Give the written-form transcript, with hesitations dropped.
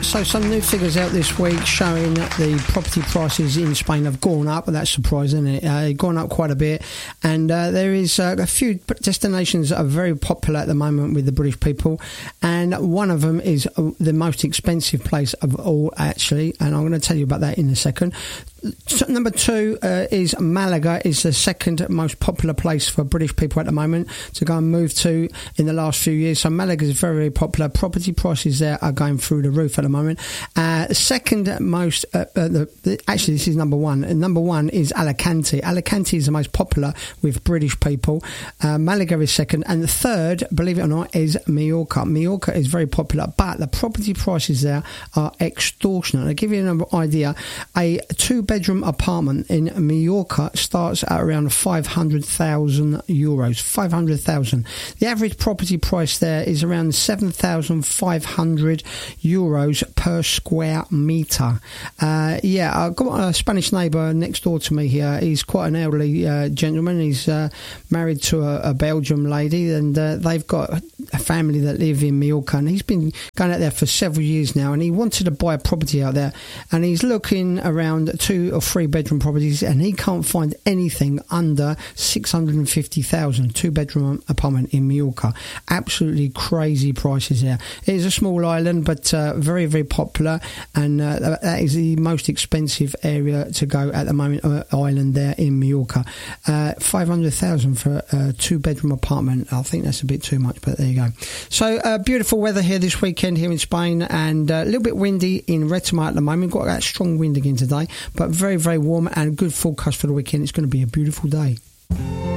So some new figures out this week showing that the property prices in Spain have gone up, and that's surprising, isn't it? Gone up quite a bit, and there is a few destinations that are very popular at the moment with the British people, and one of them is the most expensive place of all, actually, and I'm going to tell you about that in a second. Number 2 is Malaga, is the second most popular place for British people at the moment to go and move to in the last few years. So Malaga is very, very popular. Property prices there are going through the roof at the moment. Second most, actually this is number 1. Number 1 is Alicante. Alicante is the most popular with British people. Malaga is second, and the third, believe it or not, is Mallorca. Mallorca is very popular, but the property prices there are extortionate. I'll give you an idea. A 2-bedroom apartment in Mallorca starts at around 500,000 euros. 500,000. The average property price there is around 7,500 euros per square metre. I've got a Spanish neighbour next door to me here. He's quite an elderly gentleman. He's married to a Belgian lady, and they've got a family that live in Mallorca, and he's been going out there for several years now, and he wanted to buy a property out there, and he's looking around 2 or 3 bedroom properties, and he can't find anything under 650,000. 2-bedroom apartment in Mallorca. Absolutely crazy prices there. It is a small island, but very, very popular, and that is the most expensive area to go at the moment. Island there in Mallorca. 500,000 for a 2-bedroom apartment. I think that's a bit too much, but there you go. So beautiful weather here this weekend here in Spain, and a little bit windy in Retama at the moment. Got that strong wind again today, but very, very warm and good forecast for the weekend. It's going to be a beautiful day.